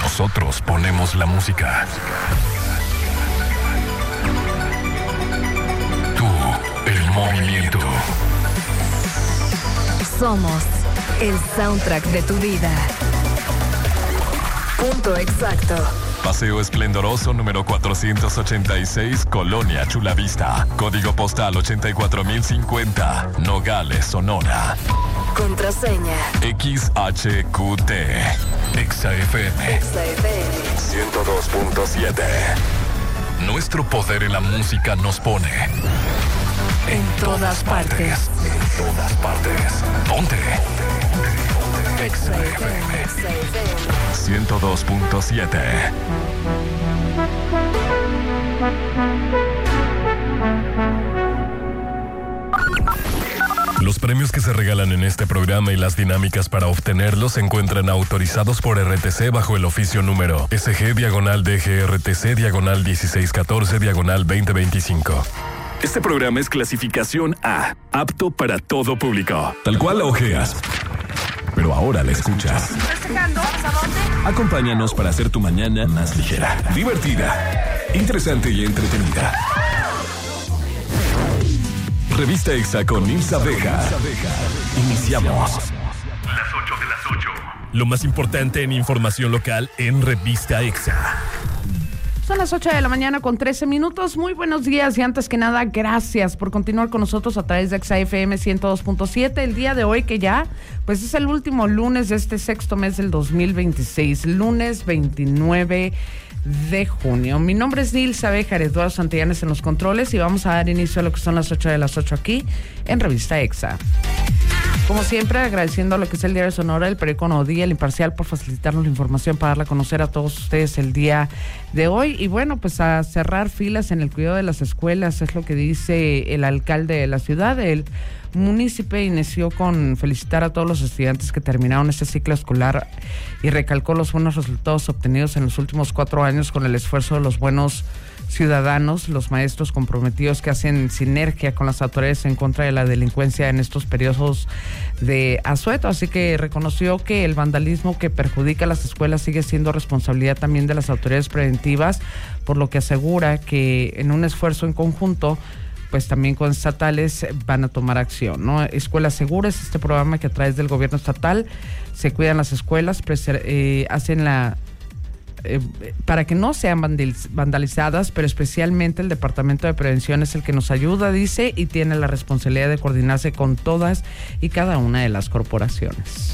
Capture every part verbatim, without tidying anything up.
Nosotros ponemos la música. Tú, el movimiento. Somos el soundtrack de tu vida. Punto exacto. Paseo Esplendoroso número cuatrocientos ochenta y seis, Colonia Chulavista. Código postal ochenta y cuatro mil cincuenta, Nogales, Sonora. Contraseña X H Q T. Exa F M. Exa F M ciento dos punto siete. Nuestro poder en la música nos pone en todas partes. En todas partes. Ponte. Exa F M ciento dos punto siete. Los premios que se regalan en este programa y las dinámicas para obtenerlos se encuentran autorizados por R T C bajo el oficio número S G diagonal D G R T C diagonal dieciséis catorce diagonal veinte veinticinco. Este programa es clasificación A, apto para todo público. Tal cual la ojeas, pero ahora la escuchas. Acompáñanos para hacer tu mañana más ligera, divertida, interesante y entretenida. Revista Exa con Nilsa Vega. Iniciamos. Las ocho de las ocho. Lo más importante en información local en Revista Exa. Son las ocho de la mañana con trece minutos. Muy buenos días y antes que nada, gracias por continuar con nosotros a través de Exa F M ciento dos punto siete. El día de hoy que ya, pues es el último lunes de este sexto mes del dos mil veintiséis, lunes veintinueve de junio. Mi nombre es Nilsa Béjar, Eduardo Santillanes en los controles y vamos a dar inicio a lo que son las ocho de las ocho aquí en Revista Exa. Como siempre, agradeciendo a lo que es el Diario Sonora, el periódico Nuevo Día, el Imparcial, por facilitarnos la información para darla a conocer a todos ustedes el día de hoy. Y bueno, pues a cerrar filas en el cuidado de las escuelas, es lo que dice el alcalde de la ciudad. El municipio inició con felicitar a todos los estudiantes que terminaron este ciclo escolar y recalcó los buenos resultados obtenidos en los últimos cuatro años con el esfuerzo de los buenos ciudadanos, los maestros comprometidos que hacen sinergia con las autoridades en contra de la delincuencia en estos periodos de asueto. Así que reconoció que el vandalismo que perjudica a las escuelas sigue siendo responsabilidad también de las autoridades preventivas, por lo que asegura que en un esfuerzo en conjunto pues también con estatales van a tomar acción, ¿no? Escuelas Seguras es este programa que a través del gobierno estatal se cuidan las escuelas, preser- eh, hacen la Eh, para que no sean vandalizadas, pero especialmente el Departamento de Prevención es el que nos ayuda, dice, y tiene la responsabilidad de coordinarse con todas y cada una de las corporaciones.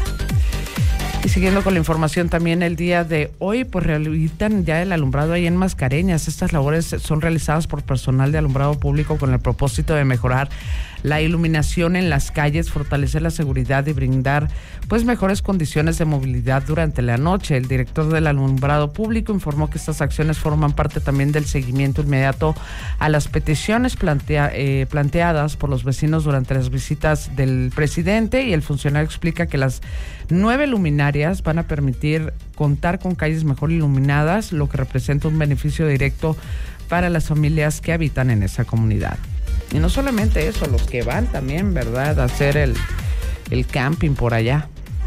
Y siguiendo con la información también el día de hoy, pues rehabilitan ya el alumbrado ahí en Mascareñas. Estas labores son realizadas por personal de alumbrado público con el propósito de mejorar la iluminación en las calles, fortalecer la seguridad y brindar pues mejores condiciones de movilidad durante la noche. El director del alumbrado público informó que estas acciones forman parte también del seguimiento inmediato a las peticiones plantea, eh, planteadas por los vecinos durante las visitas del presidente, y el funcionario explica que las nueve luminarias van a permitir contar con calles mejor iluminadas, lo que representa un beneficio directo para las familias que habitan en esa comunidad. Y no solamente eso, los que van también, ¿verdad?, a hacer el, el camping por allá.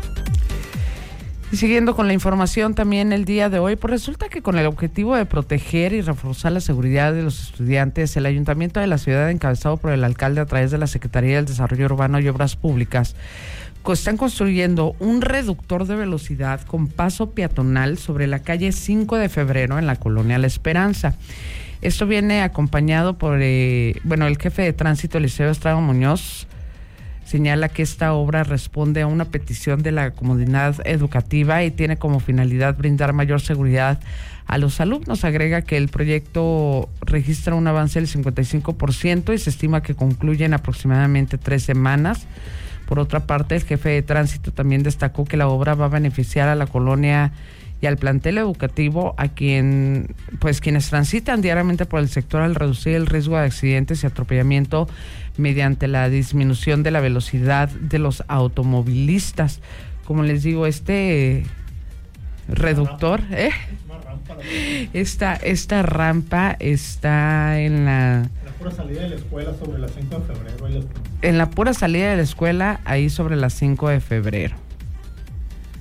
Y siguiendo con la información también el día de hoy, pues resulta que con el objetivo de proteger y reforzar la seguridad de los estudiantes, el Ayuntamiento de la ciudad, encabezado por el alcalde a través de la Secretaría del Desarrollo Urbano y Obras Públicas, están construyendo un reductor de velocidad con paso peatonal sobre la calle cinco de febrero en la colonia La Esperanza. Esto viene acompañado por, eh, bueno, el jefe de tránsito, Eliseo Estrada Muñoz, señala que esta obra responde a una petición de la comunidad educativa y tiene como finalidad brindar mayor seguridad a los alumnos. Agrega que el proyecto registra un avance del cincuenta y cinco por ciento y se estima que concluye en aproximadamente tres semanas. Por otra parte, el jefe de tránsito también destacó que la obra va a beneficiar a la colonia y al plantel educativo, a quien, pues quienes transitan diariamente por el sector, al reducir el riesgo de accidentes y atropellamiento mediante la disminución de la velocidad de los automovilistas. Como les digo, este reductor, ¿eh? Esta, esta rampa está en la... La pura salida de la escuela sobre las cinco de febrero. En la pura salida de la escuela, ahí sobre las cinco de febrero.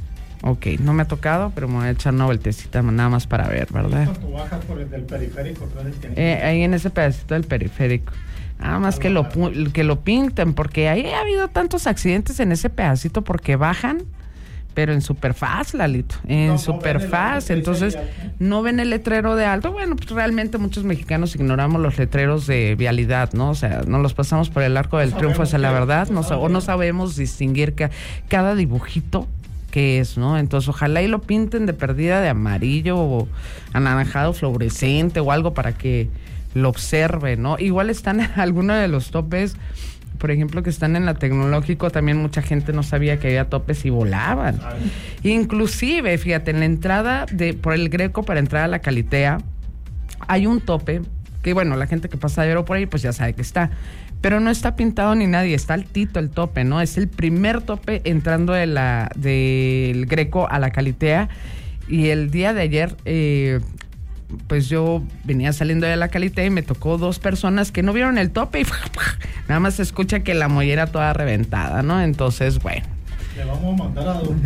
Ok, no me ha tocado, pero me voy a echar una vueltecita nada más para ver, ¿verdad? Tú bajas por el del periférico, atrás del tianguis. Eh, ahí en ese pedacito del periférico. Nada más que lo, pu- que lo pinten, porque ahí ha habido tantos accidentes en ese pedacito porque bajan, pero en superfast, Lalito, en No, no superfast, ven el entonces letrero de alto. no ven el letrero de alto. Bueno, pues realmente muchos mexicanos ignoramos los letreros de vialidad, ¿no? O sea, no los pasamos por el arco del No triunfo, esa es la sabemos verdad, qué- no, no sa- o no sabemos. sabemos distinguir ca- cada dibujito que es, ¿no? Entonces ojalá y lo pinten de perdida de amarillo o anaranjado fluorescente o algo para que lo observe, ¿no? Igual están en alguno de los topes, por ejemplo, que están en la Tecnológico, también mucha gente no sabía que había topes y volaban. Inclusive, fíjate, en la entrada de por el Greco para entrar a la Calitea hay un tope que, bueno, la gente que pasa de oro por ahí pues ya sabe que está, pero no está pintado ni nadie, está altito el tope, ¿no? Es el primer tope entrando de la del Greco a la Calitea, y el día de ayer eh, pues yo venía saliendo de la Calitea y me tocó dos personas que no vieron el tope y nada más se escucha que la mollera toda reventada, ¿no? Entonces, bueno. Le vamos a mandar a Don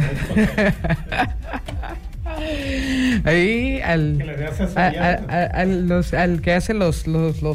Ahí al, que le dé a- asesoría. a- a- al, los- al que hace los, los, los